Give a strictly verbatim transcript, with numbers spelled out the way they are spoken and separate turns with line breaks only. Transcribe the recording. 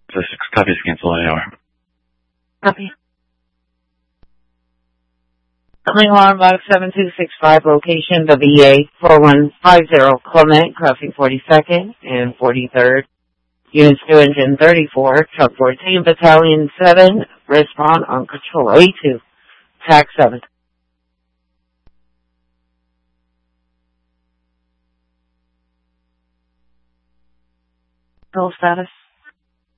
So six copies, cancel A R.
Copy. Calling alarm box seven two six five, location W A four one five zero, Clement, crossing forty-second and forty-third. Units two engine thirty-four, truck fourteen, battalion seven, respond on control A two, tac seven. Full status.